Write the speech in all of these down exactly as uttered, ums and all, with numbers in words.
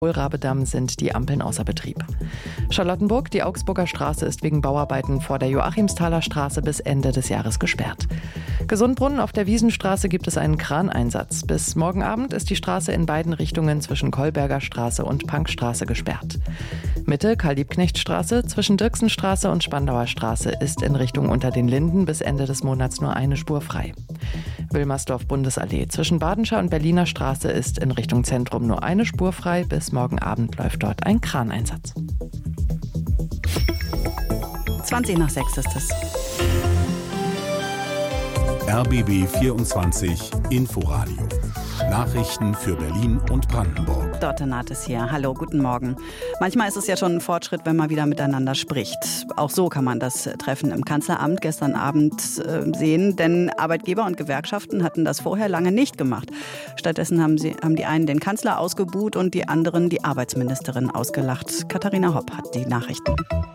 Kohlrabedamm sind die Ampeln außer Betrieb. Charlottenburg, die Augsburger Straße ist wegen Bauarbeiten vor der Joachimsthaler Straße bis Ende des Jahres gesperrt. Gesundbrunnen auf der Wiesenstraße gibt es einen Kraneinsatz. Bis morgen Abend ist die Straße in beiden Richtungen zwischen Kolberger Straße und Pankstraße gesperrt. Mitte Karl-Liebknecht-Straße zwischen Dirksenstraße und Spandauer Straße ist in Richtung Unter den Linden bis Ende des Monats nur eine Spur frei. Wilmersdorf-Bundesallee zwischen Badenscher und Berliner Straße ist in Richtung Zentrum nur eine Spur frei. Bis morgen Abend läuft dort ein Kraneinsatz. zwanzig nach sechs ist es. R B B vierundzwanzig Inforadio. Nachrichten für Berlin und Brandenburg. Dorte Naht ist hier. Hallo, guten Morgen. Manchmal ist es ja schon ein Fortschritt, wenn man wieder miteinander spricht. Auch so kann man das Treffen im Kanzleramt gestern Abend äh, sehen, denn Arbeitgeber und Gewerkschaften hatten das vorher lange nicht gemacht. Stattdessen haben, sie, haben die einen den Kanzler ausgebuht und die anderen die Arbeitsministerin ausgelacht. Katharina Hopp hat die Nachrichten.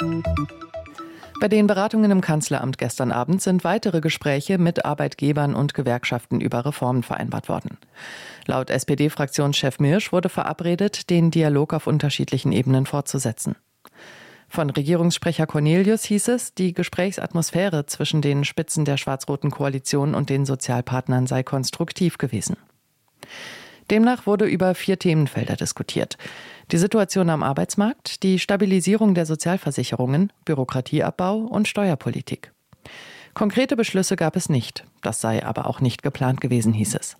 Bei den Beratungen im Kanzleramt gestern Abend sind weitere Gespräche mit Arbeitgebern und Gewerkschaften über Reformen vereinbart worden. Laut S P D-Fraktionschef Mirsch wurde verabredet, den Dialog auf unterschiedlichen Ebenen fortzusetzen. Von Regierungssprecher Cornelius hieß es, die Gesprächsatmosphäre zwischen den Spitzen der schwarz-roten Koalition und den Sozialpartnern sei konstruktiv gewesen. Demnach wurde über vier Themenfelder diskutiert. Die Situation am Arbeitsmarkt, die Stabilisierung der Sozialversicherungen, Bürokratieabbau und Steuerpolitik. Konkrete Beschlüsse gab es nicht. Das sei aber auch nicht geplant gewesen, hieß es.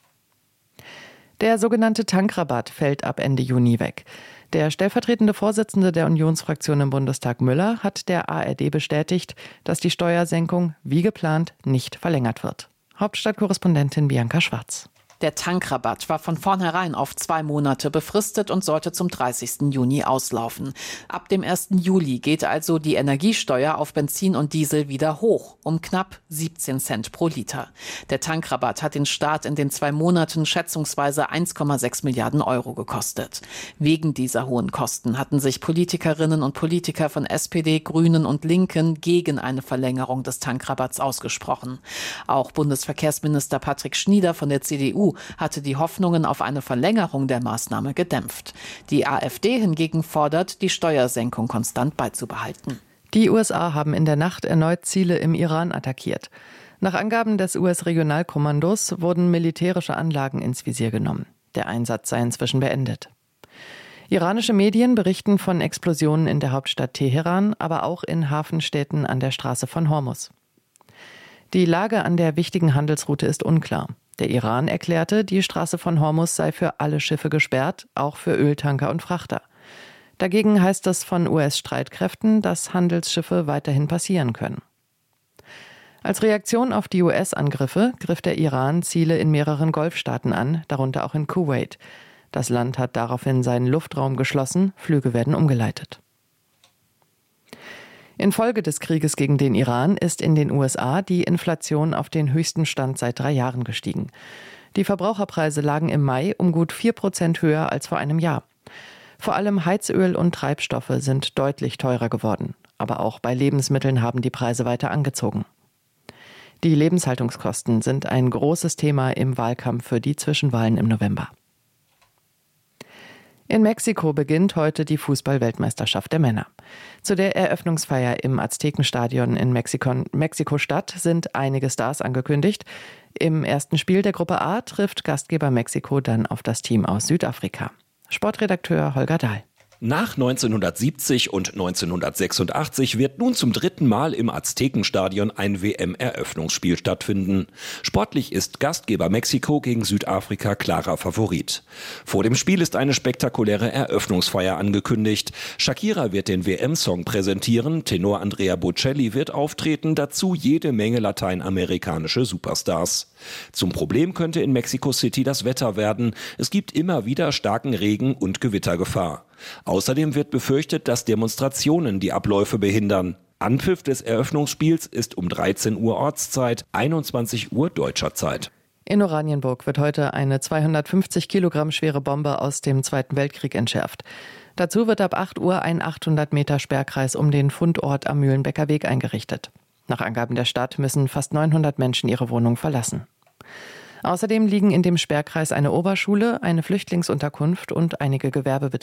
Der sogenannte Tankrabatt fällt ab Ende Juni weg. Der stellvertretende Vorsitzende der Unionsfraktion im Bundestag Müller hat der A R D bestätigt, dass die Steuersenkung wie geplant nicht verlängert wird. Hauptstadtkorrespondentin Bianca Schwarz. Der Tankrabatt war von vornherein auf zwei Monate befristet und sollte zum dreißigsten Juni auslaufen. Ab dem ersten Juli geht also die Energiesteuer auf Benzin und Diesel wieder hoch, um knapp siebzehn Cent pro Liter. Der Tankrabatt hat den Staat in den zwei Monaten schätzungsweise eins Komma sechs Milliarden Euro gekostet. Wegen dieser hohen Kosten hatten sich Politikerinnen und Politiker von S P D, Grünen und Linken gegen eine Verlängerung des Tankrabatts ausgesprochen. Auch Bundesverkehrsminister Patrick Schnieder von der C D U hatte die Hoffnungen auf eine Verlängerung der Maßnahme gedämpft. Die AfD hingegen fordert, die Steuersenkung konstant beizubehalten. Die U S A haben in der Nacht erneut Ziele im Iran attackiert. Nach Angaben des U S-Regionalkommandos wurden militärische Anlagen ins Visier genommen. Der Einsatz sei inzwischen beendet. Iranische Medien berichten von Explosionen in der Hauptstadt Teheran, aber auch in Hafenstädten an der Straße von Hormuz. Die Lage an der wichtigen Handelsroute ist unklar. Der Iran erklärte, die Straße von Hormuz sei für alle Schiffe gesperrt, auch für Öltanker und Frachter. Dagegen heißt es von U S-Streitkräften, dass Handelsschiffe weiterhin passieren können. Als Reaktion auf die U S-Angriffe griff der Iran Ziele in mehreren Golfstaaten an, darunter auch in Kuwait. Das Land hat daraufhin seinen Luftraum geschlossen, Flüge werden umgeleitet. Infolge des Krieges gegen den Iran ist in den U S A die Inflation auf den höchsten Stand seit drei Jahren gestiegen. Die Verbraucherpreise lagen im Mai um gut vier Prozent höher als vor einem Jahr. Vor allem Heizöl und Treibstoffe sind deutlich teurer geworden. Aber auch bei Lebensmitteln haben die Preise weiter angezogen. Die Lebenshaltungskosten sind ein großes Thema im Wahlkampf für die Zwischenwahlen im November. In Mexiko beginnt heute die Fußball-Weltmeisterschaft der Männer. Zu der Eröffnungsfeier im Aztekenstadion in Mexiko- Mexiko-Stadt sind einige Stars angekündigt. Im ersten Spiel der Gruppe A trifft Gastgeber Mexiko dann auf das Team aus Südafrika. Sportredakteur Holger Dahl. Nach neunzehnhundertsiebzig und neunzehnhundertsechsundachtzig wird nun zum dritten Mal im Aztekenstadion ein W M-Eröffnungsspiel stattfinden. Sportlich ist Gastgeber Mexiko gegen Südafrika klarer Favorit. Vor dem Spiel ist eine spektakuläre Eröffnungsfeier angekündigt. Shakira wird den W M-Song präsentieren, Tenor Andrea Bocelli wird auftreten, dazu jede Menge lateinamerikanische Superstars. Zum Problem könnte in Mexico City das Wetter werden. Es gibt immer wieder starken Regen und Gewittergefahr. Außerdem wird befürchtet, dass Demonstrationen die Abläufe behindern. Anpfiff des Eröffnungsspiels ist um dreizehn Uhr Ortszeit, einundzwanzig Uhr deutscher Zeit. In Oranienburg wird heute eine zweihundertfünfzig Kilogramm schwere Bombe aus dem Zweiten Weltkrieg entschärft. Dazu wird ab acht Uhr ein achthundert Meter Sperrkreis um den Fundort am Mühlenbecker Weg eingerichtet. Nach Angaben der Stadt müssen fast neunhundert Menschen ihre Wohnung verlassen. Außerdem liegen in dem Sperrkreis eine Oberschule, eine Flüchtlingsunterkunft und einige Gewerbebetriebe.